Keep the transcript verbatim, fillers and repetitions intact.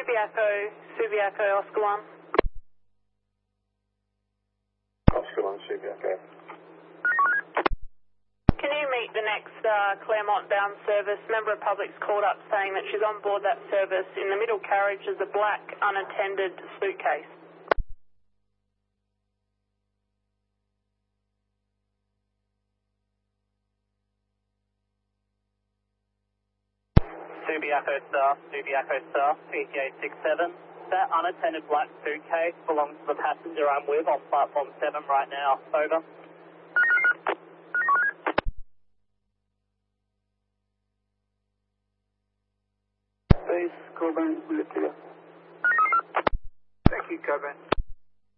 Subiaco, Subiaco, Oscar one. Oscar one, Subiaco. Can you meet the next uh, Claremont bound service? Member of Public's called up saying that she's on board that service. In the middle carriage is a black unattended suitcase. Subiaco Star, Subiaco Star, P T A six seven. That unattended black suitcase belongs to the passenger I'm with on platform seven right now. Over. Base, Coburn, we're clear. Thank you, Coburn.